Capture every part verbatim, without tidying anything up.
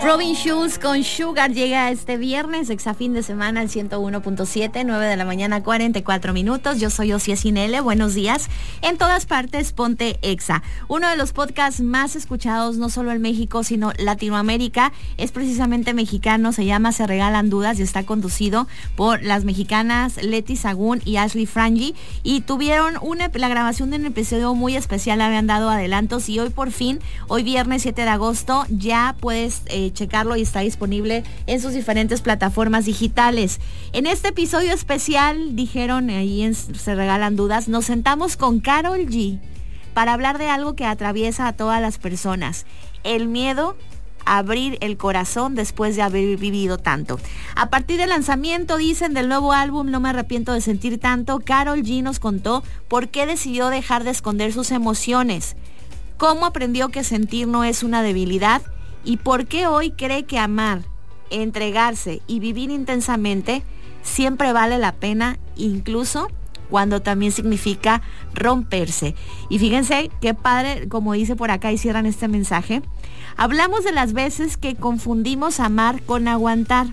Robin Schulz con Sugar llega este viernes, exa fin de semana al ciento uno punto siete, nueve de la mañana, cuarenta y cuatro minutos. Yo soy Osía Sinele, buenos días. En todas partes, ponte Exa. Uno de los podcasts más escuchados, no solo en México, sino Latinoamérica, es precisamente mexicano, se llama Se Regalan Dudas y está conducido por las mexicanas Leti Sagún y Ashley Frangi. Y tuvieron una, la grabación de un episodio muy especial, habían dado adelantos y hoy por fin, hoy viernes siete de agosto, ya puedes eh, checarlo y está disponible en sus diferentes plataformas digitales. En este episodio especial, dijeron ahí en Se Regalan Dudas, nos sentamos con Karol G para hablar de algo que atraviesa a todas las personas: el miedo a abrir el corazón después de haber vivido tanto. A partir del lanzamiento, dicen, del nuevo álbum No Me Arrepiento de Sentir Tanto, Karol G nos contó por qué decidió dejar de esconder sus emociones, cómo aprendió que sentir no es una debilidad y por qué hoy cree que amar, entregarse y vivir intensamente siempre vale la pena, incluso cuando también significa romperse. Y fíjense qué padre, como dice por acá y cierran este mensaje. Hablamos de las veces que confundimos amar con aguantar,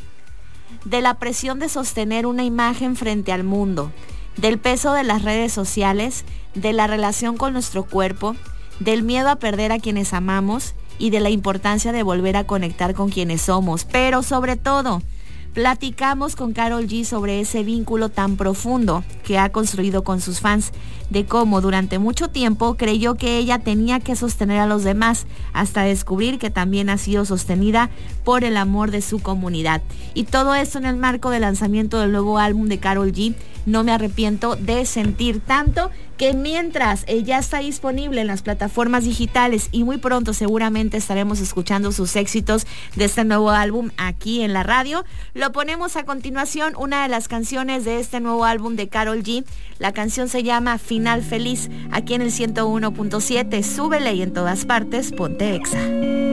de la presión de sostener una imagen frente al mundo, del peso de las redes sociales, de la relación con nuestro cuerpo, del miedo a perder a quienes amamos y de la importancia de volver a conectar con quienes somos. Pero sobre todo, platicamos con Karol G sobre ese vínculo tan profundo que ha construido con sus fans, de cómo durante mucho tiempo creyó que ella tenía que sostener a los demás, hasta descubrir que también ha sido sostenida por el amor de su comunidad. Y todo esto en el marco del lanzamiento del nuevo álbum de Karol G, No Me Arrepiento de Sentir Tanto, que mientras eh, ya está disponible en las plataformas digitales y muy pronto seguramente estaremos escuchando sus éxitos de este nuevo álbum aquí en la radio. Lo ponemos a continuación, una de las canciones de este nuevo álbum de Karol G. La canción se llama Final Feliz, aquí en el ciento uno punto siete. Súbele y en todas partes, ponte Exa.